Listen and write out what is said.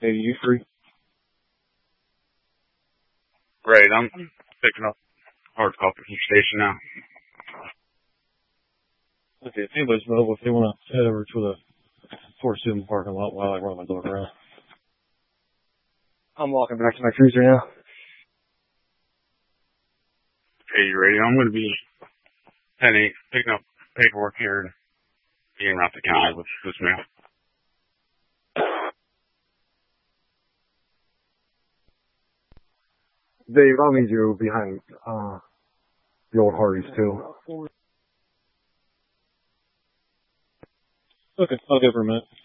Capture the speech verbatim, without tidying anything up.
Hey, you free? Great, I'm picking up hard copy from the station now. Okay, if anybody's available, if they want to head over to the Fort Stewart parking lot while I run my dog around. I'm walking back to my cruiser now. Okay, you ready? I'm going to be heading, picking up paperwork here and getting out the county with this mail. Dave, I'll need you behind uh, the old Hardee's too. Okay, I'll go for a minute.